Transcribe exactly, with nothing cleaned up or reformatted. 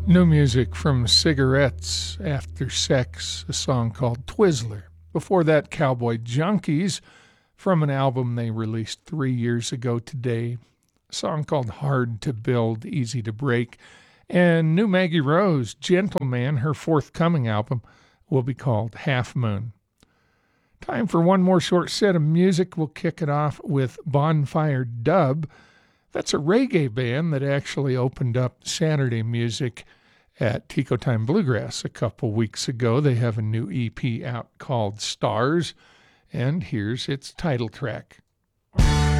New music from Cigarettes After Sex, a song called Twizzler. Before that, Cowboy Junkies from an album they released three years ago today, a song called Hard to Build, Easy to Break. And new Maggie Rose, Gentleman, her forthcoming album, will be called Half Moon. Time for one more short set of music. We'll kick it off with Bonfire Dub. That's a reggae band that actually opened up Saturday music at Tico Time Bluegrass a couple weeks ago. They have a new E P out called Stars, and here's its title track.